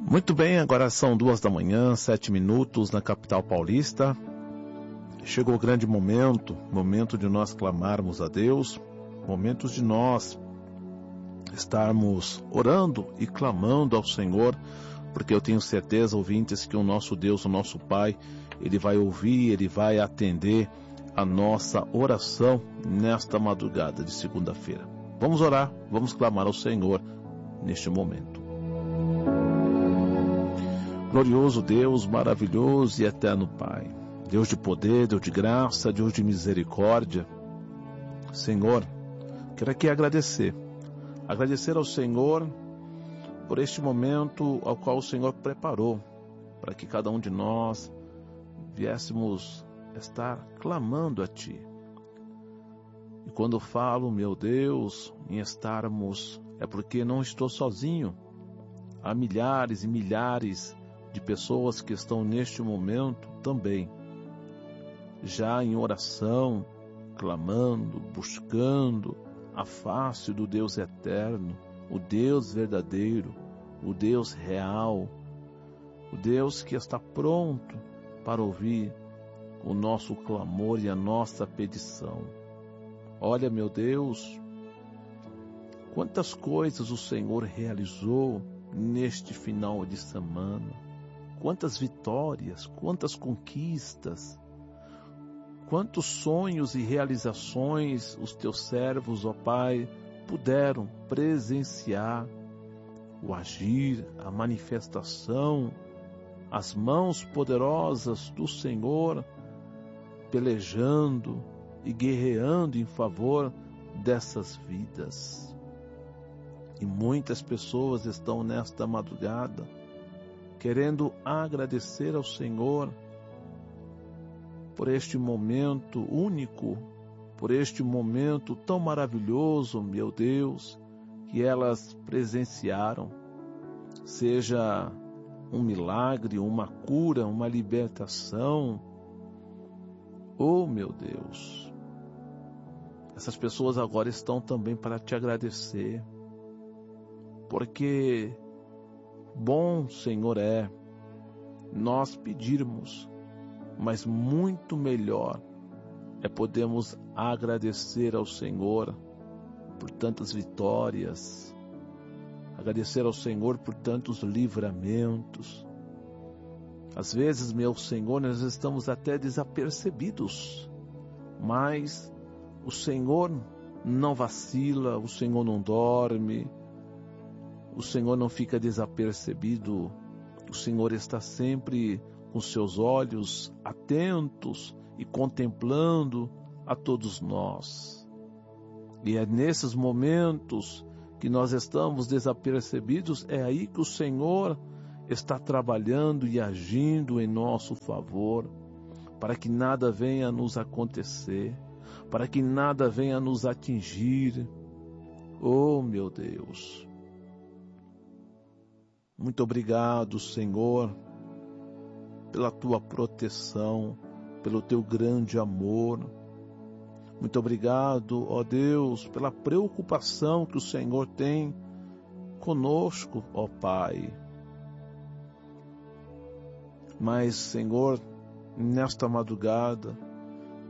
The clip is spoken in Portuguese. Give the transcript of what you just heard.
Muito bem, agora são 2 da manhã, 7 minutos na capital paulista. Chegou o grande momento de nós clamarmos a Deus, momentos de nós estarmos orando e clamando ao Senhor, porque eu tenho certeza, ouvintes, que o nosso Deus, o nosso Pai, Ele vai ouvir, Ele vai atender a nossa oração nesta madrugada de segunda-feira. Vamos orar, vamos clamar ao Senhor neste momento. Glorioso Deus, maravilhoso e eterno Pai, Deus de poder, Deus de graça, Deus de misericórdia, Senhor, quero aqui agradecer ao Senhor por este momento ao qual o Senhor preparou para que cada um de nós viéssemos estar clamando a Ti. E quando falo, meu Deus, em estarmos, é porque não estou sozinho. Há milhares e milhares de pessoas que estão neste momento também, já em oração, clamando, buscando a face do Deus eterno, o Deus verdadeiro, o Deus real, o Deus que está pronto para ouvir o nosso clamor e a nossa petição. Olha, meu Deus, quantas coisas o Senhor realizou neste final de semana, quantas vitórias, quantas conquistas, quantos sonhos e realizações os teus servos, ó Pai, puderam presenciar, o agir, a manifestação, as mãos poderosas do Senhor pelejando e guerreando em favor dessas vidas. E muitas pessoas estão nesta madrugada querendo agradecer ao Senhor por este momento único, por este momento tão maravilhoso, meu Deus, que elas presenciaram, seja um milagre, uma cura, uma libertação. Oh, meu Deus, essas pessoas agora estão também para te agradecer, porque bom, Senhor, é nós pedirmos, mas muito melhor é podermos agradecer ao Senhor por tantas vitórias, agradecer ao Senhor por tantos livramentos. Às vezes, meu Senhor, nós estamos até desapercebidos, mas o Senhor não vacila, o Senhor não dorme, o Senhor não fica desapercebido, o Senhor está sempre com seus olhos atentos e contemplando a todos nós. E é nesses momentos que nós estamos desapercebidos, é aí que o Senhor está trabalhando e agindo em nosso favor, para que nada venha a nos acontecer, para que nada venha a nos atingir. Oh, meu Deus! Muito obrigado, Senhor, pela Tua proteção, pelo Teu grande amor. Muito obrigado, ó Deus, pela preocupação que o Senhor tem conosco, ó Pai. Mas, Senhor, nesta madrugada,